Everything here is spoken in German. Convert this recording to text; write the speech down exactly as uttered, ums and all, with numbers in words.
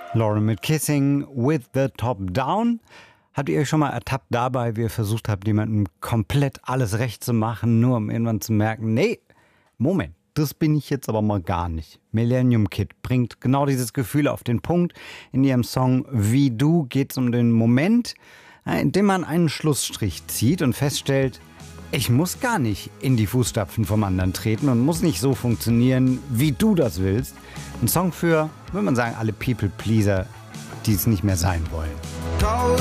Lauren mit Kissing with the Top Down. Habt ihr euch schon mal ertappt dabei, wie ihr versucht habt, jemandem komplett alles recht zu machen, nur um irgendwann zu merken, nee, Moment, das bin ich jetzt aber mal gar nicht. Millennium Kid bringt genau dieses Gefühl auf den Punkt. In ihrem Song Wie du geht es um den Moment, in dem man einen Schlussstrich zieht und feststellt, ich muss gar nicht in die Fußstapfen vom anderen treten und muss nicht so funktionieren, wie du das willst. Ein Song für, würde man sagen, alle People-Pleaser, die es nicht mehr sein wollen.